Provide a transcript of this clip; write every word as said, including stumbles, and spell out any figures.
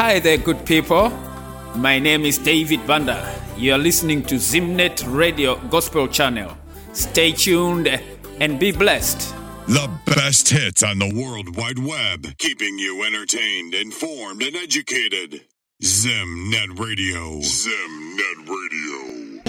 Hi there, good people. My name is David Banda. You are listening to Zimnet Radio Gospel Channel. Stay tuned and be blessed. The best hits on the World Wide Web, keeping you entertained, informed, and educated. Zimnet Radio. Zimnet Radio.